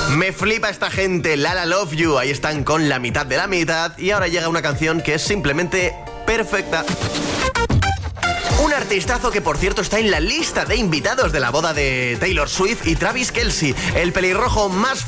Me flipa esta gente, Lala Love You. Ahí están con la mitad de la mitad. Y ahora llega una canción que es simplemente perfecta. Un artistazo que, por cierto, está en la lista de invitados de la boda de Taylor Swift y Travis Kelce, el pelirrojo más